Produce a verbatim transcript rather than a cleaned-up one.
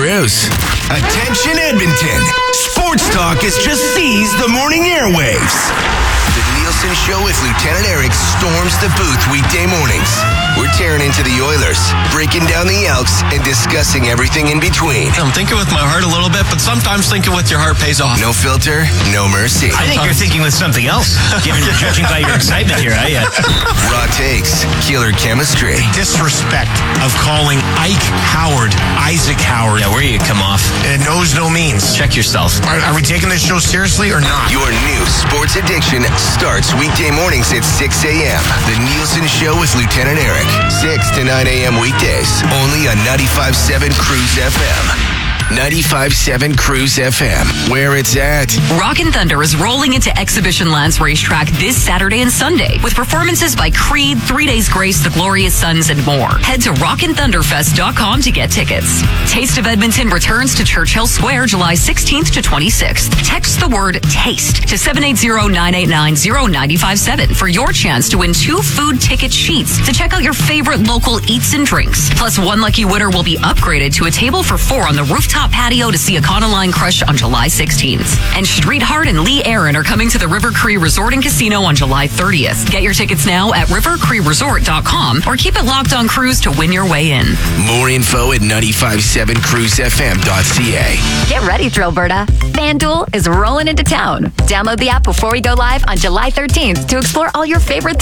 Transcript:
Cruz. Attention Edmonton. Sports talk has just seized the morning airwaves. The Nielsen Show with Lieutenant Eric storms the booth weekday mornings. We're tearing into the Oilers, breaking down the Elks, and discussing everything in between. I'm thinking with my heart a little bit, but sometimes thinking with your heart pays off. No filter, no mercy. I think you're thinking with something else, given judging by your excitement here, eh? Raw takes, killer chemistry. Disrespect of calling Ike Howard Isaac Howard. Yeah, where you come off. It knows no means. Check yourself. Are, are we taking this show seriously or not? Your new sports addiction starts weekday mornings at six a.m. The Nielsen Show with Lieutenant Eric. six to nine a.m. weekdays. Only on ninety-five point seven Cruise F M. ninety-five point seven Cruise F M, where it's at. Rockin' Thunder is rolling into Exhibition Lands Racetrack this Saturday and Sunday with performances by Creed, Three Days Grace, The Glorious Sons, and more. Head to rockin thunder fest dot com to get tickets. Taste of Edmonton returns to Churchill Square July sixteenth to twenty-sixth. Text the word TASTE to seven eight zero, nine eight nine, zero nine five seven for your chance to win two food ticket sheets to check out your favorite local eats and drinks. Plus, one lucky winner will be upgraded to a table for four on the rooftop patio to see Econoline Crush on July sixteenth. And Street Hart and Lee Aaron are coming to the River Cree Resort and Casino on July thirtieth. Get your tickets now at river cree resort dot com or keep it locked on Cruise to win your way in. More info at ninety-five point seven cruise f m dot c a. Get ready, Thrillberta. FanDuel is rolling into town. Download the app before we go live on July thirteenth to explore all your favorite